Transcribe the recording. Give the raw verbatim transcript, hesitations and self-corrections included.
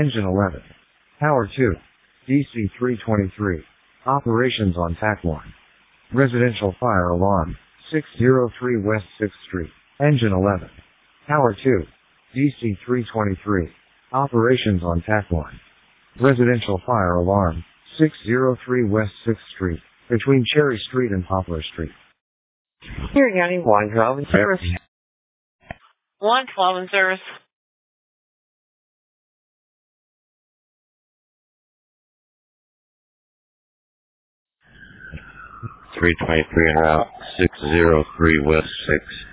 Engine eleven. Power two. D C three twenty-three. Operations on T A C one. Residential fire alarm, six oh three West sixth Street. Engine eleven. Power two. D C three twenty-three. Operations on T A C one. Residential fire alarm, six oh three West sixth Street, between Cherry Street and Poplar Street. Here, County, one twelve in service. one twelve in service. three twenty-three en route, six oh three West six.